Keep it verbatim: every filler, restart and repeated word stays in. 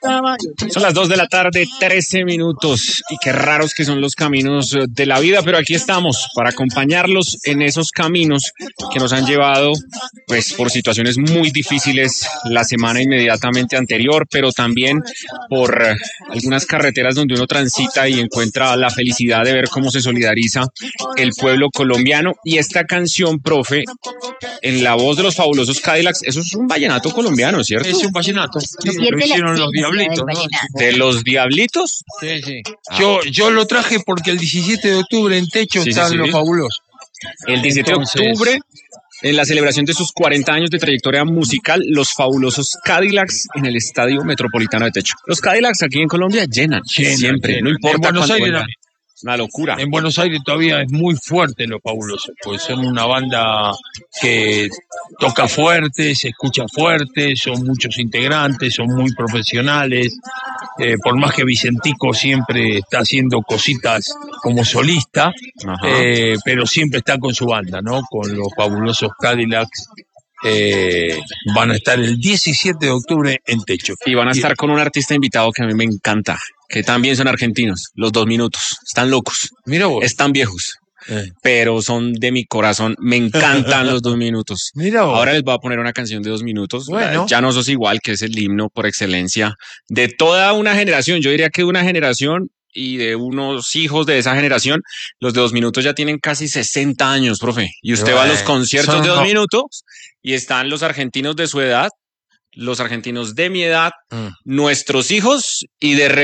Son las dos de la tarde, trece minutos, y qué raros que son los caminos de la vida, pero aquí estamos para acompañarlos en esos caminos que nos han llevado pues por situaciones muy difíciles la semana inmediatamente anterior, pero también por eh, algunas carreteras donde uno transita y encuentra la felicidad de ver cómo se solidariza el pueblo colombiano. Y esta canción, profe, en la voz de los fabulosos Cadillacs, eso es un vallenato colombiano, ¿cierto? Es un vallenato. Sí, No pierde lo la hicieron los esencia Diablitos, del ¿no? vallenato. ¿De los Diablitos? Sí, sí. Yo, yo lo traje porque el diecisiete de octubre en Techo Sí, sí, están sí. los fabulosos. El diecisiete Entonces- de octubre, en la celebración de sus cuarenta años de trayectoria musical, los fabulosos Cadillacs en el Estadio Metropolitano de Techo. Los Cadillacs aquí en Colombia llenan, Llenan, siempre, llenan. no importa En Buenos cuánto Aires vengan. también. Una locura. En Buenos Aires todavía es muy fuerte los fabulosos, pues son una banda que toca fuerte, se escucha fuerte, son muchos integrantes, son muy profesionales. Eh, por más que Vicentico siempre está haciendo cositas como solista, Ajá. eh, pero siempre está con su banda, ¿no? Con los fabulosos Cadillacs. Eh, van a estar el diecisiete de octubre en Techo. Y van a estar con un artista invitado que a mí me encanta, que también son argentinos, los Dos Minutos. Están locos, Mira vos. están viejos, Eh, pero son de mi corazón. Me encantan los Dos Minutos. Mira vos. Ahora les voy a poner una canción de Dos Minutos. Bueno. Ya no sos igual, que es el himno por excelencia de toda una generación. Yo diría que de una generación y de unos hijos de esa generación. Los de Dos Minutos ya tienen casi sesenta años, profe. Y usted va a los Bueno, conciertos son de Dos jo- Minutos y están los argentinos de su edad, los argentinos de mi edad, Mm. nuestros hijos, y de